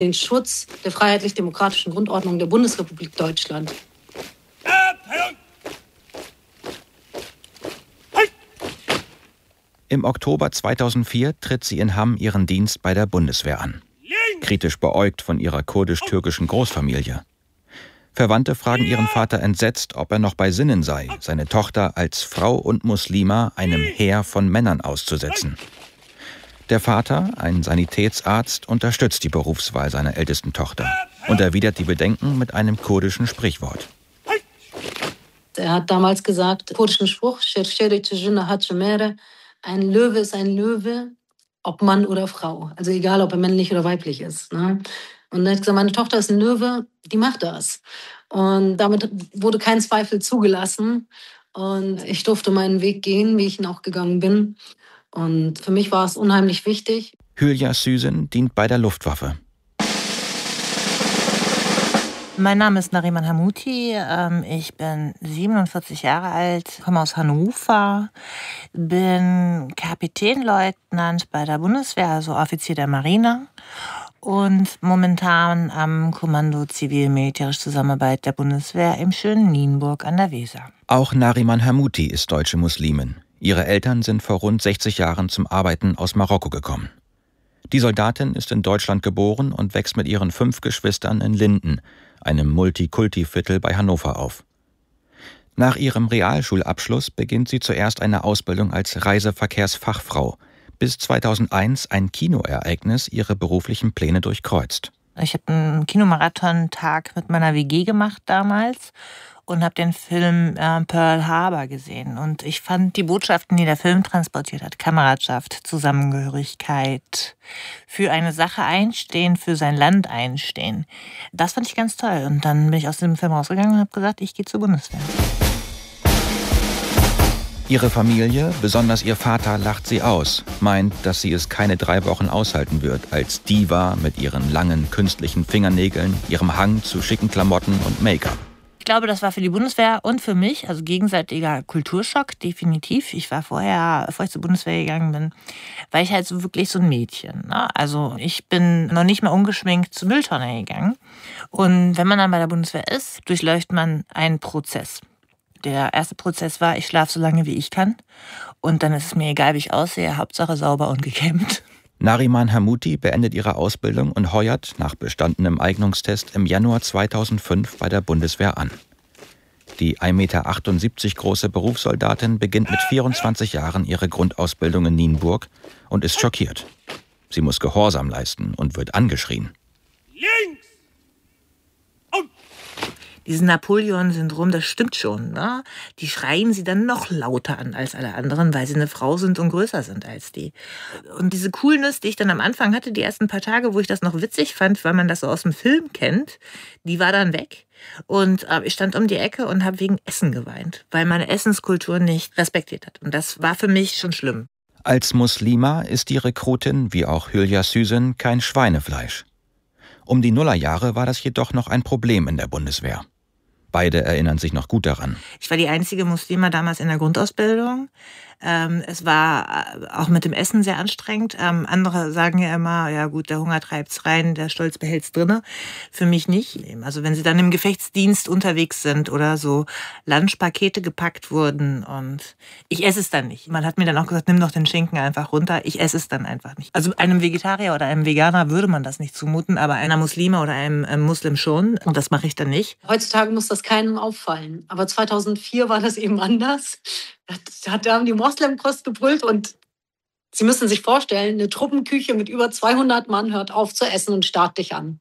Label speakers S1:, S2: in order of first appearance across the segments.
S1: den Schutz der freiheitlich-demokratischen Grundordnung der Bundesrepublik Deutschland.
S2: Im Oktober 2004 tritt sie in Hamm ihren Dienst bei der Bundeswehr an. Kritisch beäugt von ihrer kurdisch-türkischen Großfamilie. Verwandte fragen ihren Vater entsetzt, ob er noch bei Sinnen sei, seine Tochter als Frau und Muslima einem Heer von Männern auszusetzen. Der Vater, ein Sanitätsarzt, unterstützt die Berufswahl seiner ältesten Tochter und erwidert die Bedenken mit einem kurdischen Sprichwort.
S1: Er hat damals gesagt, kurdischen Spruch, ein Löwe ist ein Löwe, ob Mann oder Frau. Also egal, ob er männlich oder weiblich ist. Ne? Und er hat gesagt, meine Tochter ist ein Löwe, die macht das. Und damit wurde kein Zweifel zugelassen. Und ich durfte meinen Weg gehen, wie ich ihn auch gegangen bin. Und für mich war es unheimlich wichtig.
S2: Hülya Süsen dient bei der Luftwaffe.
S3: Mein Name ist Nariman Hamouti, ich bin 47 Jahre alt, komme aus Hannover, bin Kapitänleutnant bei der Bundeswehr, also Offizier der Marine und momentan am Kommando Zivil-Militärische Zusammenarbeit der Bundeswehr im schönen Nienburg an der Weser.
S2: Auch Nariman Hamouti ist deutsche Muslimin. Ihre Eltern sind vor rund 60 Jahren zum Arbeiten aus Marokko gekommen. Die Soldatin ist in Deutschland geboren und wächst mit ihren 5 Geschwistern in Linden, einem Multikulti-Viertel bei Hannover, auf. Nach ihrem Realschulabschluss beginnt sie zuerst eine Ausbildung als Reiseverkehrsfachfrau, bis 2001 ein Kinoereignis ihre beruflichen Pläne durchkreuzt.
S3: Ich habe einen Kinomarathon-Tag mit meiner WG gemacht damals und habe den Film Pearl Harbor gesehen. Und ich fand die Botschaften, die der Film transportiert hat, Kameradschaft, Zusammengehörigkeit, für eine Sache einstehen, für sein Land einstehen, das fand ich ganz toll. Und dann bin ich aus dem Film rausgegangen und habe gesagt, ich gehe zur Bundeswehr.
S2: Ihre Familie, besonders ihr Vater, lacht sie aus, meint, dass sie es keine 3 Wochen aushalten wird, als Diva mit ihren langen künstlichen Fingernägeln, ihrem Hang zu schicken Klamotten und Make-up.
S3: Ich glaube, das war für die Bundeswehr und für mich, also gegenseitiger Kulturschock, definitiv. Ich war vorher, bevor ich zur Bundeswehr gegangen bin, war ich halt so wirklich so ein Mädchen. Ne? Also ich bin noch nicht mal ungeschminkt zur Mülltonne gegangen. Und wenn man dann bei der Bundeswehr ist, durchläuft man einen Prozess. Der erste Prozess war, ich schlafe so lange, wie ich kann. Und dann ist es mir egal, wie ich aussehe, Hauptsache sauber und gekämmt.
S2: Nariman Hamouti beendet ihre Ausbildung und heuert nach bestandenem Eignungstest im Januar 2005 bei der Bundeswehr an. Die 1,78 Meter große Berufssoldatin beginnt mit 24 Jahren ihre Grundausbildung in Nienburg und ist schockiert. Sie muss Gehorsam leisten und wird angeschrien.
S3: Links! Dieses Napoleon-Syndrom, das stimmt schon. Ne? Die schreien sie dann noch lauter an als alle anderen, weil sie eine Frau sind und größer sind als die. Und diese Coolness, die ich dann am Anfang hatte, die ersten paar Tage, wo ich das noch witzig fand, weil man das so aus dem Film kennt, die war dann weg. Und ich stand um die Ecke und habe wegen Essen geweint, weil meine Essenskultur nicht respektiert hat. Und das war für mich schon schlimm.
S2: Als Muslima ist die Rekrutin, wie auch Hülya Süsen, kein Schweinefleisch. Um die Nullerjahre war das jedoch noch ein Problem in der Bundeswehr. Beide erinnern sich noch gut daran.
S3: Ich war die einzige Muslima damals in der Grundausbildung. Es war auch mit dem Essen sehr anstrengend. Andere sagen ja immer, ja gut, der Hunger treibt's rein, der Stolz behält's drinne. Für mich nicht. Also wenn sie dann im Gefechtsdienst unterwegs sind oder so Lunchpakete gepackt wurden und ich esse es dann nicht. Man hat mir dann auch gesagt, nimm doch den Schinken einfach runter. Ich esse es dann einfach nicht. Also einem Vegetarier oder einem Veganer würde man das nicht zumuten, aber einer Muslima oder einem Muslim schon. Und das mache ich dann nicht.
S1: Heutzutage muss das keinem auffallen. Aber 2004 war das eben anders. Da haben die Moslemkost gebrüllt und Sie müssen sich vorstellen, eine Truppenküche mit über 200 Mann hört auf zu essen und starrt dich an.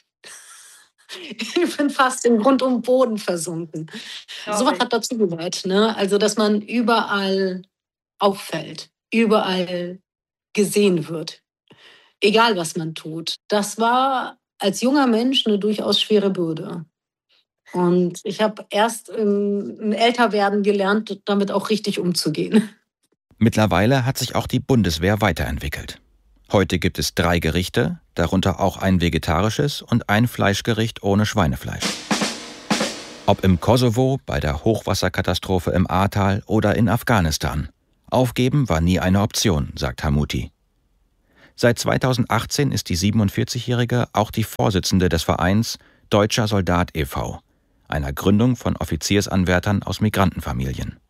S1: Ich bin fast in Grund und Boden versunken. Sowas hat dazu gehört, ne? Also, dass man überall auffällt, überall gesehen wird, egal was man tut. Das war als junger Mensch eine durchaus schwere Bürde. Und ich habe erst im Älterwerden gelernt, damit auch richtig umzugehen.
S2: Mittlerweile hat sich auch die Bundeswehr weiterentwickelt. Heute gibt es 3 Gerichte, darunter auch ein vegetarisches und ein Fleischgericht ohne Schweinefleisch. Ob im Kosovo, bei der Hochwasserkatastrophe im Ahrtal oder in Afghanistan. Aufgeben war nie eine Option, sagt Hamouti. Seit 2018 ist die 47-Jährige auch die Vorsitzende des Vereins Deutscher Soldat e.V., einer Gründung von Offiziersanwärtern aus Migrantenfamilien.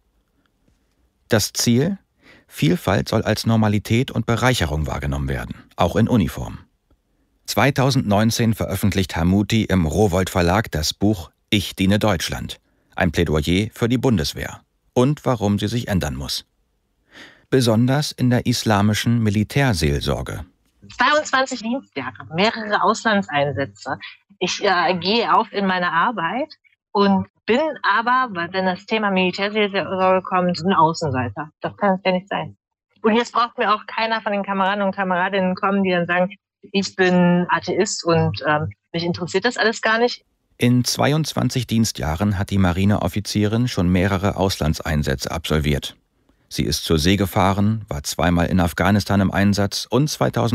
S2: Das Ziel? Vielfalt soll als Normalität und Bereicherung wahrgenommen werden, auch in Uniform. 2019 veröffentlicht Hamouti im Rowohlt Verlag das Buch Ich diene Deutschland, ein Plädoyer für die Bundeswehr und warum sie sich ändern muss. Besonders in der islamischen Militärseelsorge.
S3: 22 Dienstjahre, mehrere Auslandseinsätze. Ich gehe auf in meiner Arbeit und bin aber, wenn das Thema Militärseelsorge kommt, ein Außenseiter. Das kann es ja nicht sein. Und jetzt braucht mir auch keiner von den Kameraden und Kameradinnen kommen, die dann sagen, ich bin Atheist und mich interessiert das alles gar nicht.
S2: In 22 Dienstjahren hat die Marineoffizierin schon mehrere Auslandseinsätze absolviert. Sie ist zur See gefahren, war zweimal in Afghanistan im Einsatz und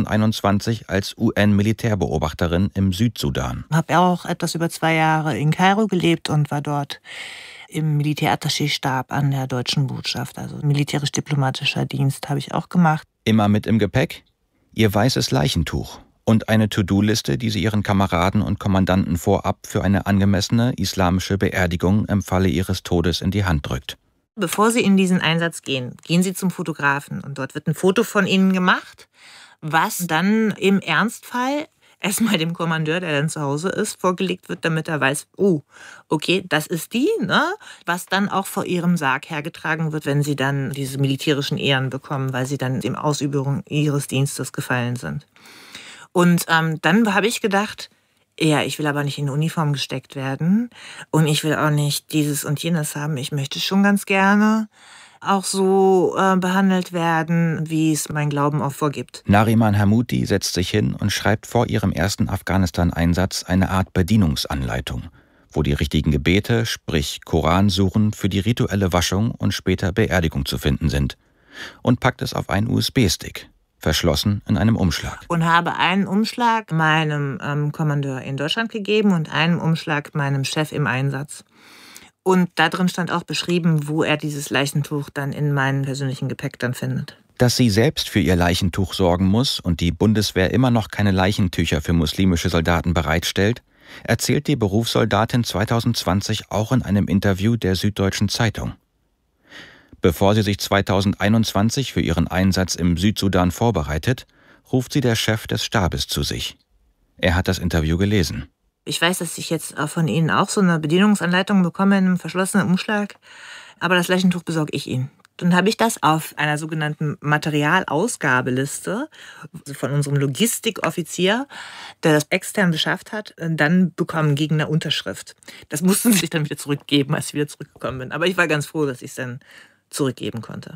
S2: 2021 als UN-Militärbeobachterin im Südsudan.
S3: Ich habe auch etwas über 2 Jahre in Kairo gelebt und war dort im Militärattaché-Stab an der deutschen Botschaft. Also militärisch-diplomatischer Dienst habe ich auch gemacht.
S2: Immer mit im Gepäck? Ihr weißes Leichentuch und eine To-Do-Liste, die sie ihren Kameraden und Kommandanten vorab für eine angemessene islamische Beerdigung im Falle ihres Todes in die Hand drückt.
S3: Bevor Sie in diesen Einsatz gehen, gehen Sie zum Fotografen und dort wird ein Foto von Ihnen gemacht, was dann im Ernstfall erstmal dem Kommandeur, der dann zu Hause ist, vorgelegt wird, damit er weiß, oh, okay, das ist die, ne? Was dann auch vor Ihrem Sarg hergetragen wird, wenn Sie dann diese militärischen Ehren bekommen, weil Sie dann in Ausübung Ihres Dienstes gefallen sind. Und dann habe ich gedacht, ja, ich will aber nicht in eine Uniform gesteckt werden und ich will auch nicht dieses und jenes haben. Ich möchte schon ganz gerne auch so behandelt werden, wie es mein Glauben auch vorgibt.
S2: Nariman Hamouti setzt sich hin und schreibt vor ihrem ersten Afghanistan-Einsatz eine Art Bedienungsanleitung, wo die richtigen Gebete, sprich Koransuren, für die rituelle Waschung und später Beerdigung zu finden sind, und packt es auf einen USB-Stick. Verschlossen in einem Umschlag.
S3: Und habe einen Umschlag meinem Kommandeur in Deutschland gegeben und einen Umschlag meinem Chef im Einsatz. Und da drin stand auch beschrieben, wo er dieses Leichentuch dann in meinem persönlichen Gepäck dann findet.
S2: Dass sie selbst für ihr Leichentuch sorgen muss und die Bundeswehr immer noch keine Leichentücher für muslimische Soldaten bereitstellt, erzählt die Berufssoldatin 2020 auch in einem Interview der Süddeutschen Zeitung. Bevor sie sich 2021 für ihren Einsatz im Südsudan vorbereitet, ruft sie der Chef des Stabes zu sich. Er hat das Interview gelesen.
S3: Ich weiß, dass ich jetzt von Ihnen auch so eine Bedienungsanleitung bekomme in einem verschlossenen Umschlag, aber das Leichentuch besorge ich Ihnen. Dann habe ich das auf einer sogenannten Materialausgabeliste von unserem Logistikoffizier, der das extern beschafft hat, dann bekommen gegen eine Unterschrift. Das mussten sie sich dann wieder zurückgeben, als ich wieder zurückgekommen bin. Aber ich war ganz froh, dass ich es dann zurückgeben konnte.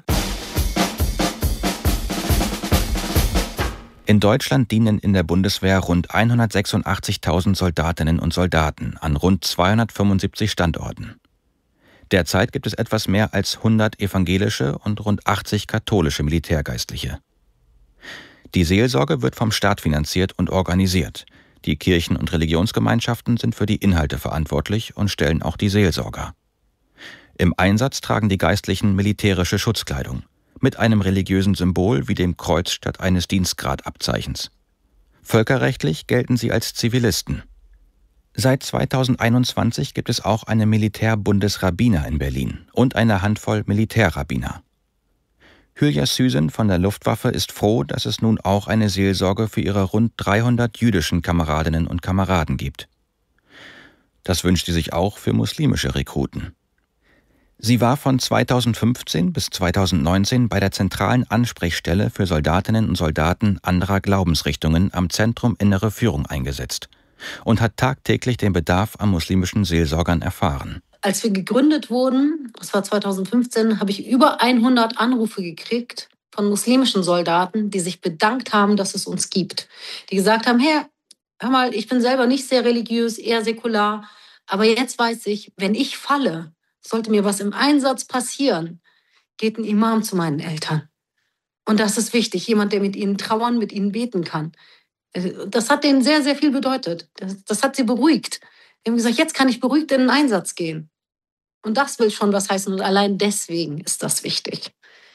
S2: In Deutschland dienen in der Bundeswehr rund 186.000 Soldatinnen und Soldaten an rund 275 Standorten. Derzeit gibt es etwas mehr als 100 evangelische und rund 80 katholische Militärgeistliche. Die Seelsorge wird vom Staat finanziert und organisiert. Die Kirchen- und Religionsgemeinschaften sind für die Inhalte verantwortlich und stellen auch die Seelsorger. Im Einsatz tragen die Geistlichen militärische Schutzkleidung mit einem religiösen Symbol wie dem Kreuz statt eines Dienstgradabzeichens. Völkerrechtlich gelten sie als Zivilisten. Seit 2021 gibt es auch eine Militärbundesrabbiner in Berlin und eine Handvoll Militärrabbiner. Hülya Süsen von der Luftwaffe ist froh, dass es nun auch eine Seelsorge für ihre rund 300 jüdischen Kameradinnen und Kameraden gibt. Das wünscht sie sich auch für muslimische Rekruten. Sie war von 2015 bis 2019 bei der zentralen Ansprechstelle für Soldatinnen und Soldaten anderer Glaubensrichtungen am Zentrum Innere Führung eingesetzt und hat tagtäglich den Bedarf an muslimischen Seelsorgern erfahren.
S1: Als wir gegründet wurden, das war 2015, habe ich über 100 Anrufe gekriegt von muslimischen Soldaten, die sich bedankt haben, dass es uns gibt. Die gesagt haben, hey, hör mal, ich bin selber nicht sehr religiös, eher säkular, aber jetzt weiß ich, wenn ich falle, sollte mir was im Einsatz passieren, geht ein Imam zu meinen Eltern. Und das ist wichtig, jemand, der mit ihnen trauern, mit ihnen beten kann. Das hat denen sehr, sehr viel bedeutet. Das hat sie beruhigt. Die haben gesagt, jetzt kann ich beruhigt in den Einsatz gehen. Und das will schon was heißen. Und allein deswegen ist das wichtig.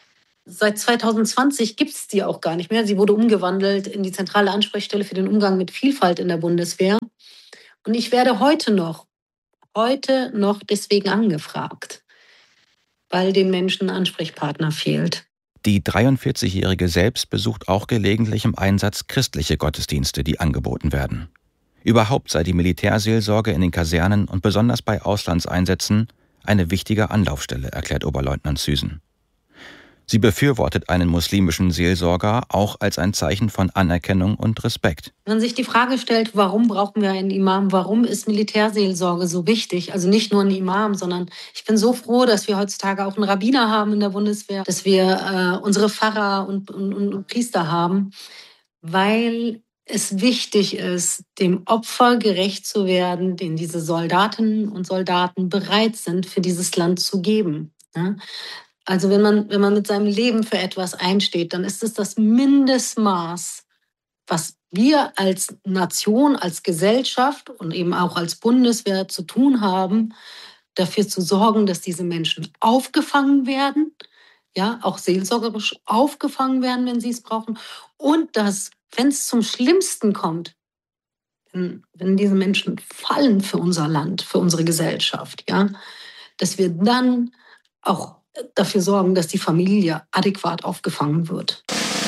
S1: Seit 2020 gibt es die auch gar nicht mehr. Sie wurde umgewandelt in die zentrale Ansprechstelle für den Umgang mit Vielfalt in der Bundeswehr. Und ich werde heute noch deswegen angefragt, weil den Menschen ein Ansprechpartner fehlt.
S2: Die 43-Jährige selbst besucht auch gelegentlich im Einsatz christliche Gottesdienste, die angeboten werden. Überhaupt sei die Militärseelsorge in den Kasernen und besonders bei Auslandseinsätzen eine wichtige Anlaufstelle, erklärt Oberleutnant Süßen. Sie befürwortet einen muslimischen Seelsorger auch als ein Zeichen von Anerkennung und Respekt.
S1: Wenn man sich die Frage stellt, warum brauchen wir einen Imam, warum ist Militärseelsorge so wichtig? Also nicht nur ein Imam, sondern ich bin so froh, dass wir heutzutage auch einen Rabbiner haben in der Bundeswehr, dass wir unsere Pfarrer und Priester haben, weil es wichtig ist, dem Opfer gerecht zu werden, den diese Soldatinnen und Soldaten bereit sind, für dieses Land zu geben. Ja? Also wenn man mit seinem Leben für etwas einsteht, dann ist es das Mindestmaß, was wir als Nation, als Gesellschaft und eben auch als Bundeswehr zu tun haben, dafür zu sorgen, dass diese Menschen aufgefangen werden, ja, auch seelsorgerisch aufgefangen werden, wenn sie es brauchen, und dass, wenn es zum Schlimmsten kommt, wenn diese Menschen fallen für unser Land, für unsere Gesellschaft, ja, dass wir dann auch dafür sorgen, dass die Familie adäquat aufgefangen wird.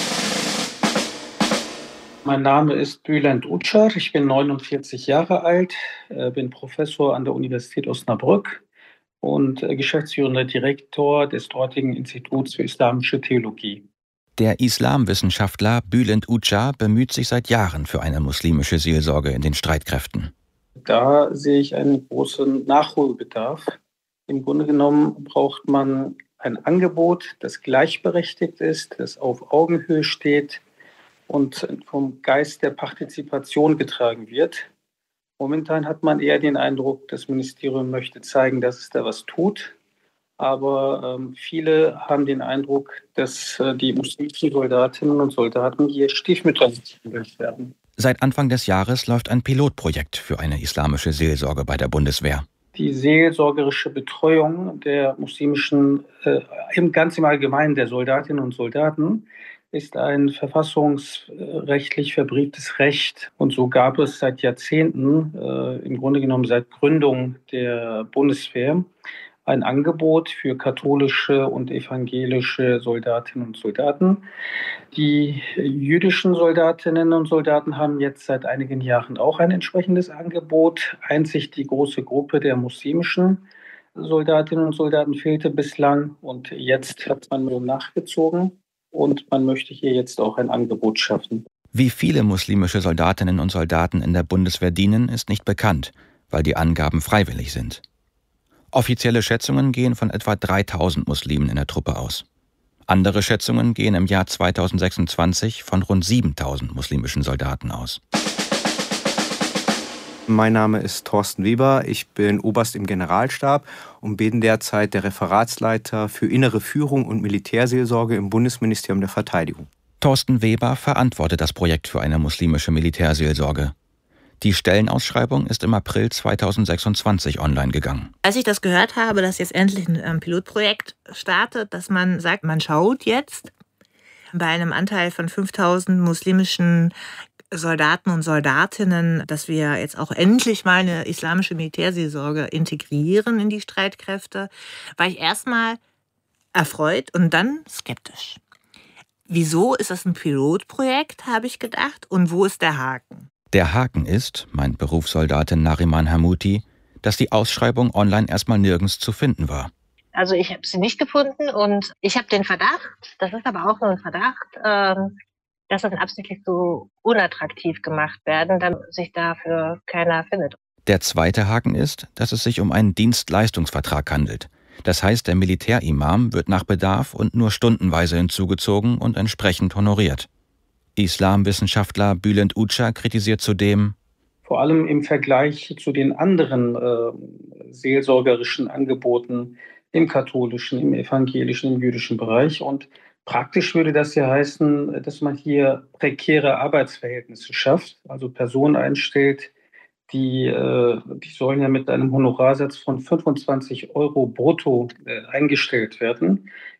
S4: Mein Name ist Bülent Uçar, ich bin 49 Jahre alt, bin Professor an der Universität Osnabrück und geschäftsführender Direktor des dortigen Instituts für Islamische Theologie.
S2: Der Islamwissenschaftler Bülent Uçar bemüht sich seit Jahren für eine muslimische Seelsorge in den Streitkräften.
S4: Da sehe ich einen großen Nachholbedarf. Im Grunde genommen braucht man ein Angebot, das gleichberechtigt ist, das auf Augenhöhe steht und vom Geist der Partizipation getragen wird. Momentan hat man eher den Eindruck, das Ministerium möchte zeigen, dass es da was tut. Aber viele haben den Eindruck, dass die muslimischen Soldatinnen und Soldaten hier stiefmütterlich behandelt werden.
S2: Seit Anfang des Jahres läuft ein Pilotprojekt für eine islamische Seelsorge bei der Bundeswehr.
S4: Die seelsorgerische Betreuung der muslimischen, ganz im Allgemeinen der Soldatinnen und Soldaten, ist ein verfassungsrechtlich verbrieftes Recht. Und so gab es seit Jahrzehnten, im Grunde genommen seit Gründung der Bundeswehr, ein Angebot für katholische und evangelische Soldatinnen und Soldaten. Die jüdischen Soldatinnen und Soldaten haben jetzt seit einigen Jahren auch ein entsprechendes Angebot. Einzig die große Gruppe der muslimischen Soldatinnen und Soldaten fehlte bislang und jetzt hat man nur nachgezogen und man möchte hier jetzt auch ein Angebot schaffen.
S2: Wie viele muslimische Soldatinnen und Soldaten in der Bundeswehr dienen, ist nicht bekannt, weil die Angaben freiwillig sind. Offizielle Schätzungen gehen von etwa 3000 Muslimen in der Truppe aus. Andere Schätzungen gehen im Jahr 2026 von rund 7000 muslimischen Soldaten aus.
S5: Mein Name ist Thorsten Weber, ich bin Oberst im Generalstab und bin derzeit der Referatsleiter für innere Führung und Militärseelsorge im Bundesministerium der Verteidigung.
S2: Thorsten Weber verantwortet das Projekt für eine muslimische Militärseelsorge. Die Stellenausschreibung ist im April 2026 online gegangen.
S3: Als ich das gehört habe, dass jetzt endlich ein Pilotprojekt startet, dass man sagt, man schaut jetzt bei einem Anteil von 5000 muslimischen Soldaten und Soldatinnen, dass wir jetzt auch endlich mal eine islamische Militärseelsorge integrieren in die Streitkräfte, war ich erstmal erfreut und dann skeptisch. Wieso ist das ein Pilotprojekt, habe ich gedacht, und wo ist der Haken?
S2: Der Haken ist, meint Berufssoldatin Nariman Hamouti, dass die Ausschreibung online erstmal nirgends zu finden war.
S6: Also ich habe sie nicht gefunden und ich habe den Verdacht, das ist aber auch nur ein Verdacht, dass das absichtlich so unattraktiv gemacht werden, damit sich dafür keiner findet.
S2: Der zweite Haken ist, dass es sich um einen Dienstleistungsvertrag handelt. Das heißt, der Militärimam wird nach Bedarf und nur stundenweise hinzugezogen und entsprechend honoriert. Islamwissenschaftler Bülent Uçar kritisiert zudem:
S4: Vor allem im Vergleich zu den anderen seelsorgerischen Angeboten im katholischen, im evangelischen, im jüdischen Bereich. Und praktisch würde das ja heißen, dass man hier prekäre Arbeitsverhältnisse schafft, also Personen einstellt, die sollen ja mit einem Honorarsatz von 25 € brutto eingestellt werden.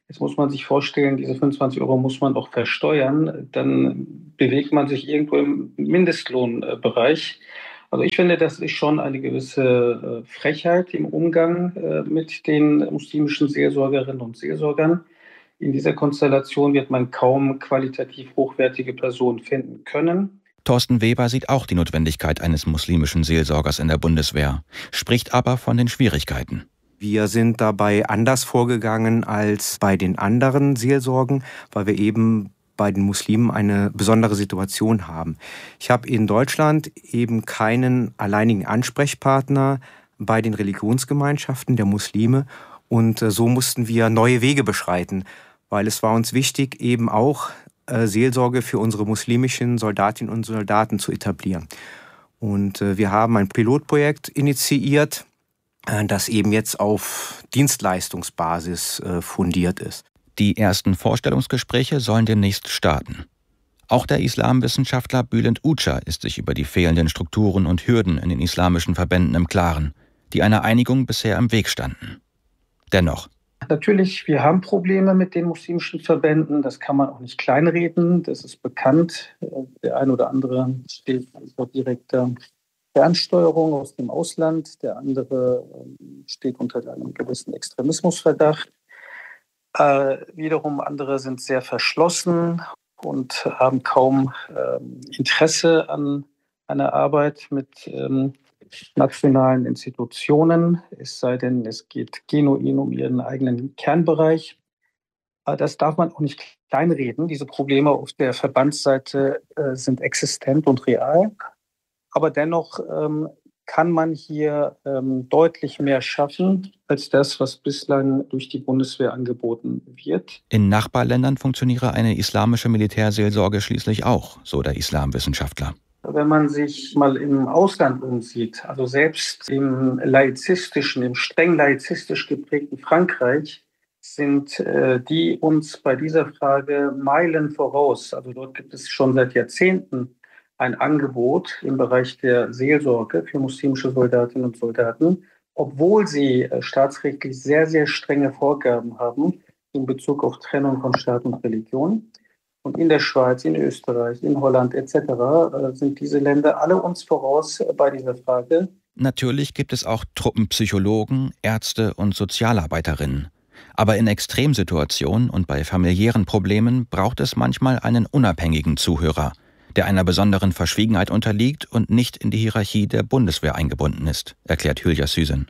S4: Jetzt muss man sich vorstellen, diese 25 Euro muss man auch versteuern. Dann bewegt man sich irgendwo im Mindestlohnbereich. Also ich finde, das ist schon eine gewisse Frechheit im Umgang mit den muslimischen Seelsorgerinnen und Seelsorgern. In dieser Konstellation wird man kaum qualitativ hochwertige Personen finden können.
S2: Thorsten Weber sieht auch die Notwendigkeit eines muslimischen Seelsorgers in der Bundeswehr, spricht aber von den Schwierigkeiten.
S5: Wir sind dabei anders vorgegangen als bei den anderen Seelsorgen, weil wir eben bei den Muslimen eine besondere Situation haben. Ich habe in Deutschland eben keinen alleinigen Ansprechpartner bei den Religionsgemeinschaften der Muslime und so mussten wir neue Wege beschreiten, weil es war uns wichtig, eben auch Seelsorge für unsere muslimischen Soldatinnen und Soldaten zu etablieren. Und wir haben ein Pilotprojekt initiiert, das eben jetzt auf Dienstleistungsbasis fundiert ist.
S2: Die ersten Vorstellungsgespräche sollen demnächst starten. Auch der Islamwissenschaftler Bülent Uça ist sich über die fehlenden Strukturen und Hürden in den islamischen Verbänden im Klaren, die einer Einigung bisher im Weg standen. Dennoch.
S4: Natürlich, wir haben Probleme mit den muslimischen Verbänden. Das kann man auch nicht kleinreden. Das ist bekannt. Der eine oder andere steht unter direkter Fernsteuerung aus dem Ausland. Der andere steht unter einem gewissen Extremismusverdacht. Wiederum andere sind sehr verschlossen und haben kaum Interesse an einer Arbeit mit nationalen Institutionen, es sei denn, es geht genuin um ihren eigenen Kernbereich. Das darf man auch nicht kleinreden. Diese Probleme auf der Verbandsseite sind existent und real. Aber dennoch kann man hier deutlich mehr schaffen als das, was bislang durch die Bundeswehr angeboten wird.
S2: In Nachbarländern funktioniere eine islamische Militärseelsorge schließlich auch, so der Islamwissenschaftler.
S4: Wenn man sich mal im Ausland umsieht, also selbst im streng laizistisch geprägten Frankreich, sind die uns bei dieser Frage Meilen voraus. Also dort gibt es schon seit Jahrzehnten ein Angebot im Bereich der Seelsorge für muslimische Soldatinnen und Soldaten, obwohl sie staatsrechtlich sehr, sehr strenge Vorgaben haben in Bezug auf Trennung von Staat und Religion. Und in der Schweiz, in Österreich, in Holland etc. Sind diese Länder alle uns voraus bei dieser Frage.
S2: Natürlich gibt es auch Truppenpsychologen, Ärzte und Sozialarbeiterinnen. Aber in Extremsituationen und bei familiären Problemen braucht es manchmal einen unabhängigen Zuhörer, der einer besonderen Verschwiegenheit unterliegt und nicht in die Hierarchie der Bundeswehr eingebunden ist, erklärt Hülya Süsen.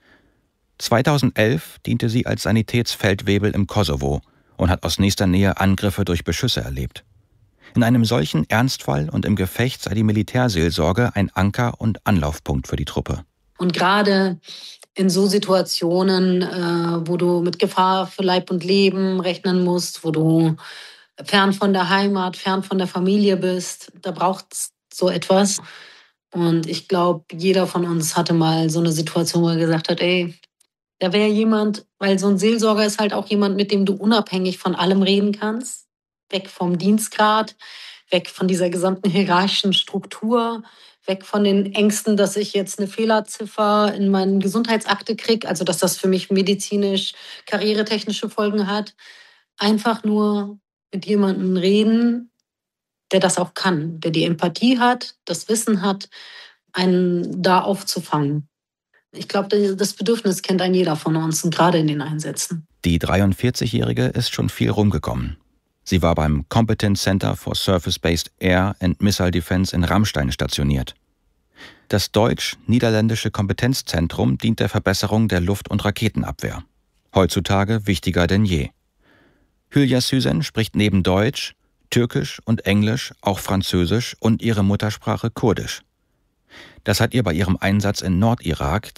S2: 2011 diente sie als Sanitätsfeldwebel im Kosovo und hat aus nächster Nähe Angriffe durch Beschüsse erlebt. In einem solchen Ernstfall und im Gefecht sei die Militärseelsorge ein Anker und Anlaufpunkt für die Truppe.
S1: Und gerade in so Situationen, wo du mit Gefahr für Leib und Leben rechnen musst, wo du fern von der Heimat, fern von der Familie bist, da braucht es so etwas. Und ich glaube, jeder von uns hatte mal so eine Situation, wo er gesagt hat, ey, da wäre jemand, weil so ein Seelsorger ist halt auch jemand, mit dem du unabhängig von allem reden kannst. Weg vom Dienstgrad, weg von dieser gesamten hierarchischen Struktur, weg von den Ängsten, dass ich jetzt eine Fehlerziffer in meinen Gesundheitsakte kriege, also dass das für mich medizinisch, karrieretechnische Folgen hat. Einfach nur mit jemandem reden, der das auch kann, der die Empathie hat, das Wissen hat, einen da aufzufangen. Ich glaube, das Bedürfnis kennt ein jeder von uns und gerade in den Einsätzen.
S2: Die 43-Jährige ist schon viel rumgekommen. Sie war beim Competence Center for Surface-Based Air and Missile Defense in Ramstein stationiert. Das deutsch-niederländische Kompetenzzentrum dient der Verbesserung der Luft- und Raketenabwehr. Heutzutage wichtiger denn je. Hülya Süsen spricht neben Deutsch, Türkisch und Englisch auch Französisch und ihre Muttersprache Kurdisch. Das hat ihr bei ihrem Einsatz in Nordirak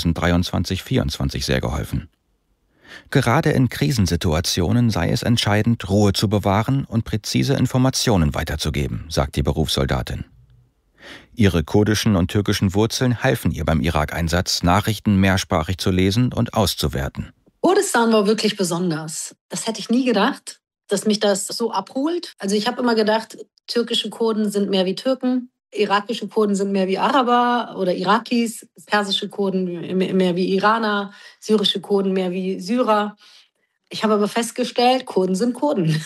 S2: 2023-24 sehr geholfen. Gerade in Krisensituationen sei es entscheidend, Ruhe zu bewahren und präzise Informationen weiterzugeben, sagt die Berufssoldatin. Ihre kurdischen und türkischen Wurzeln halfen ihr beim Irak-Einsatz, Nachrichten mehrsprachig zu lesen und auszuwerten.
S1: Kurdistan war wirklich besonders. Das hätte ich nie gedacht, dass mich das so abholt. Also ich habe immer gedacht, türkische Kurden sind mehr wie Türken, irakische Kurden sind mehr wie Araber oder Irakis, persische Kurden mehr wie Iraner, syrische Kurden mehr wie Syrer. Ich habe aber festgestellt, Kurden sind Kurden.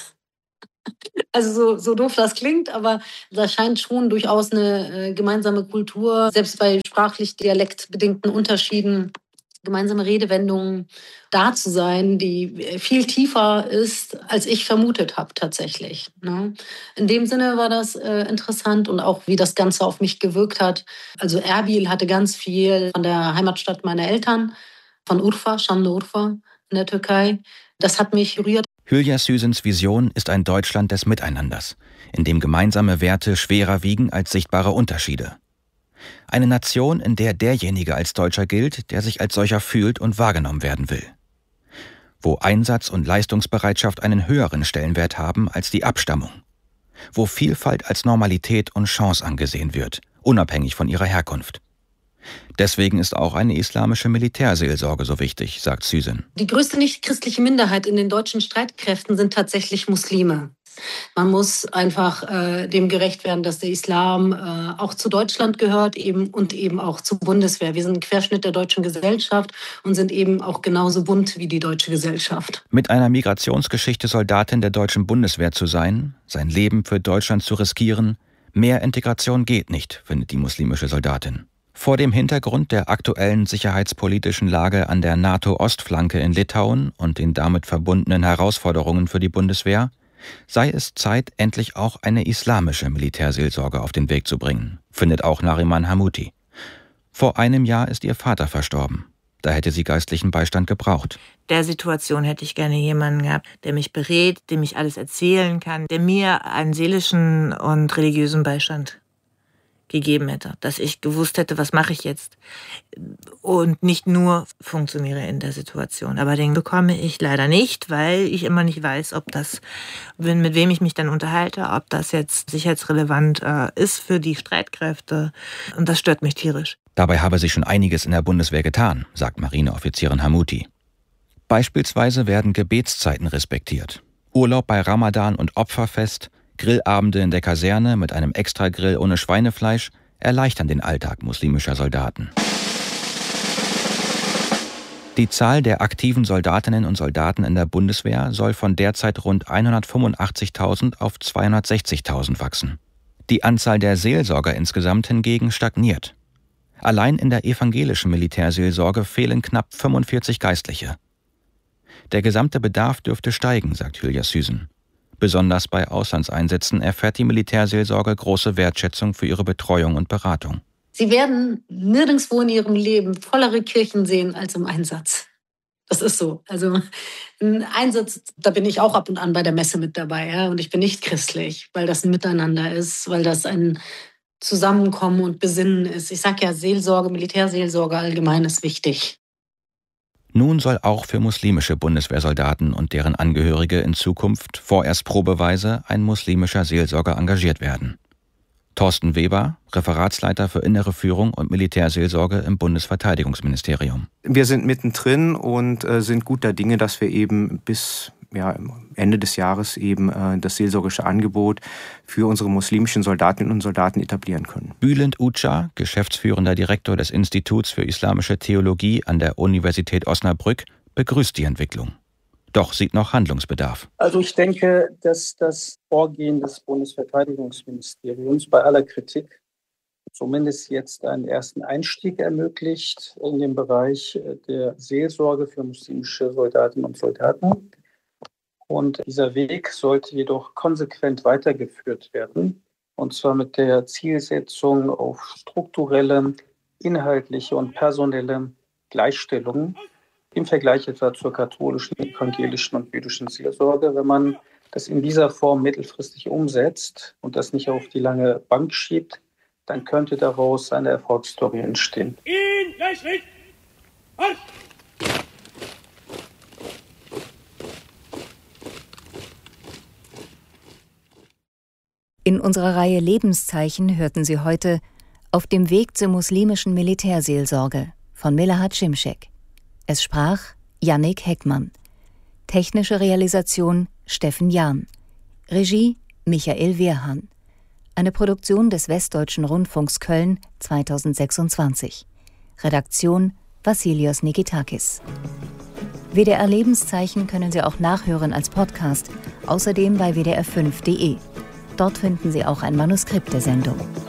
S1: Also so doof das klingt, aber da scheint schon durchaus eine gemeinsame Kultur, selbst bei sprachlich dialektbedingten Unterschieden, gemeinsame Redewendungen da zu sein, die viel tiefer ist, als ich vermutet habe tatsächlich. Ne? In dem Sinne war das interessant und auch, wie das Ganze auf mich gewirkt hat. Also Erbil hatte ganz viel von der Heimatstadt meiner Eltern, von Urfa, Şanlıurfa in der Türkei. Das hat mich berührt.
S2: Hülya Süsens Vision ist ein Deutschland des Miteinanders, in dem gemeinsame Werte schwerer wiegen als sichtbare Unterschiede. Eine Nation, in der derjenige als Deutscher gilt, der sich als solcher fühlt und wahrgenommen werden will. Wo Einsatz und Leistungsbereitschaft einen höheren Stellenwert haben als die Abstammung. Wo Vielfalt als Normalität und Chance angesehen wird, unabhängig von ihrer Herkunft. Deswegen ist auch eine islamische Militärseelsorge so wichtig, sagt Süsen.
S1: Die größte nichtchristliche Minderheit in den deutschen Streitkräften sind tatsächlich Muslime. Man muss einfach dem gerecht werden, dass der Islam auch zu Deutschland gehört und eben auch zur Bundeswehr. Wir sind ein Querschnitt der deutschen Gesellschaft und sind eben auch genauso bunt wie die deutsche Gesellschaft.
S2: Mit einer Migrationsgeschichte Soldatin der deutschen Bundeswehr zu sein, sein Leben für Deutschland zu riskieren, mehr Integration geht nicht, findet die muslimische Soldatin. Vor dem Hintergrund der aktuellen sicherheitspolitischen Lage an der NATO-Ostflanke in Litauen und den damit verbundenen Herausforderungen für die Bundeswehr sei es Zeit, endlich auch eine islamische Militärseelsorge auf den Weg zu bringen, findet auch Nariman Hamouti. Vor einem Jahr ist ihr Vater verstorben. Da hätte sie geistlichen Beistand gebraucht.
S3: Der Situation hätte ich gerne jemanden gehabt, der mich berät, dem ich alles erzählen kann, der mir einen seelischen und religiösen Beistand gegeben hätte, dass ich gewusst hätte, was mache ich jetzt und nicht nur funktioniere in der Situation. Aber den bekomme ich leider nicht, weil ich immer nicht weiß, ob das, mit wem ich mich dann unterhalte, ob das jetzt sicherheitsrelevant ist für die Streitkräfte, und das stört mich tierisch.
S2: Dabei habe sich schon einiges in der Bundeswehr getan, sagt Marineoffizierin Hamouti. Beispielsweise werden Gebetszeiten respektiert. Urlaub bei Ramadan und Opferfest, Grillabende in der Kaserne mit einem Extragrill ohne Schweinefleisch erleichtern den Alltag muslimischer Soldaten. Die Zahl der aktiven Soldatinnen und Soldaten in der Bundeswehr soll von derzeit rund 185.000 auf 260.000 wachsen. Die Anzahl der Seelsorger insgesamt hingegen stagniert. Allein in der evangelischen Militärseelsorge fehlen knapp 45 Geistliche. Der gesamte Bedarf dürfte steigen, sagt Hülya Süsen. Besonders bei Auslandseinsätzen erfährt die Militärseelsorge große Wertschätzung für ihre Betreuung und Beratung.
S1: Sie werden nirgendwo in ihrem Leben vollere Kirchen sehen als im Einsatz. Das ist so. Also ein Einsatz, da bin ich auch ab und an bei der Messe mit dabei. Ja? Und ich bin nicht christlich, weil das ein Miteinander ist, weil das ein Zusammenkommen und Besinnen ist. Ich sage ja, Seelsorge, Militärseelsorge allgemein ist wichtig.
S2: Nun soll auch für muslimische Bundeswehrsoldaten und deren Angehörige in Zukunft vorerst probeweise ein muslimischer Seelsorger engagiert werden. Thorsten Weber, Referatsleiter für Innere Führung und Militärseelsorge im Bundesverteidigungsministerium.
S5: Wir sind mittendrin und sind guter Dinge, dass wir eben bis Ende des Jahres eben das seelsorgische Angebot für unsere muslimischen Soldatinnen und Soldaten etablieren können.
S2: Bülent Uca, geschäftsführender Direktor des Instituts für Islamische Theologie an der Universität Osnabrück, begrüßt die Entwicklung. Doch sieht noch Handlungsbedarf.
S4: Also ich denke, dass das Vorgehen des Bundesverteidigungsministeriums bei aller Kritik zumindest jetzt einen ersten Einstieg ermöglicht in den Bereich der Seelsorge für muslimische Soldatinnen und Soldaten. Und dieser Weg sollte jedoch konsequent weitergeführt werden, und zwar mit der Zielsetzung auf strukturelle, inhaltliche und personelle Gleichstellung im Vergleich etwa zur katholischen, evangelischen und jüdischen Seelsorge. Wenn man das in dieser Form mittelfristig umsetzt und das nicht auf die lange Bank schiebt, dann könnte daraus eine Erfolgsstory entstehen.
S7: In unserer Reihe Lebenszeichen hörten Sie heute Auf dem Weg zur muslimischen Militärseelsorge von Melahat Şimşek. Es sprach Jannik Heckmann. Technische Realisation Steffen Jahn. Regie Michael Wehrhahn. Eine Produktion des Westdeutschen Rundfunks Köln 2026. Redaktion Vassilios Nikitakis. WDR Lebenszeichen können Sie auch nachhören als Podcast, außerdem bei wdr5.de. Dort finden Sie auch ein Manuskript der Sendung.